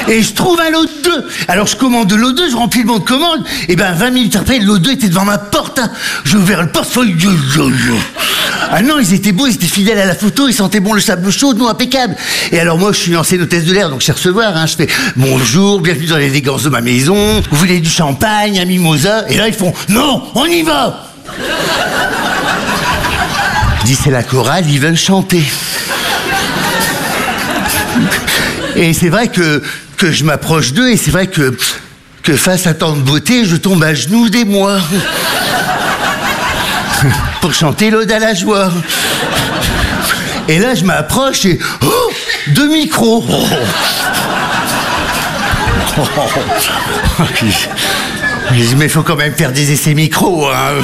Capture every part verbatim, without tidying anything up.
Et je trouve un lot deux. Alors je commande de l'O deux, je remplis le bon de commande. Et ben vingt minutes après, l'O deux était devant ma porte. Hein. J'ai ouvert le portefeuille. Ah non, ils étaient beaux, ils étaient fidèles à la photo, ils sentaient bon le sable chaud, nous impeccable. Et alors moi, je suis ancienne hôtesse de l'air, donc je sais recevoir. Hein. Je fais bonjour, bienvenue dans l'élégance de ma maison. Vous voulez du champagne, un mimosa? Et là, ils font non, on y va. Je dis c'est la chorale, ils veulent chanter. Et c'est vrai que, que je m'approche d'eux et c'est vrai que, que face à tant de beauté, je tombe à genoux des mois. Pour chanter l'Ode à la joie. Et là, je m'approche et... Oh, deux micros. Oh. Oh. Oh. Mais il faut quand même faire des essais micros. Hein.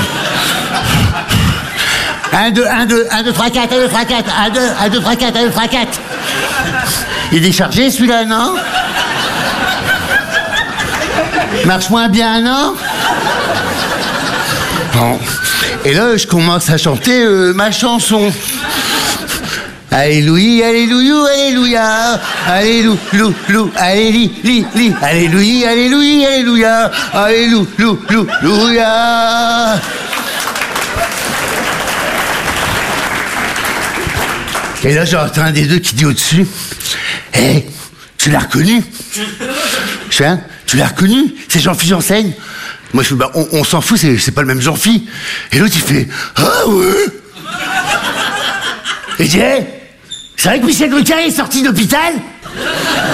Un, deux, un, deux, un, deux, trois, quatre, un, deux, trois, quatre, un, deux, un, deux, trois, quatre, un, deux, trois, quatre. Il est déchargé celui-là, non? Marche moins bien, non? Bon. Et là, je commence à chanter euh, ma chanson. Alléluia, alléluia, alléluia, alléluia, lou, lou, alléluia, li, li, alléluia, alléluia, alléluia, alléluia, lou, lou, louia. Et là, j'entends un des deux qui dit au-dessus, hé, hey, tu l'as reconnu? Je fais, hein, tu l'as reconnu? C'est Jean-Philippe Janssaigne. Moi, je fais, bah, on, on s'en fout, c'est, c'est pas le même Jean-Philippe. Et l'autre, il fait, ah ouais. Et il dit, hey, c'est vrai que Michel Drucker est sorti d'hôpital?